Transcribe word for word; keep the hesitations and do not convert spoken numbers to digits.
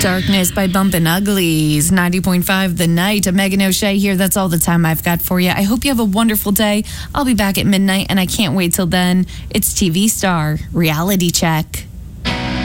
Darkness by Bumpin' Uglies, ninety point five The Night. I'm Megan O'Shea here. That's all the time I've got for you. I hope you have a wonderful day. I'll be back at midnight, and I can't wait till then. It's T V Star Reality Check.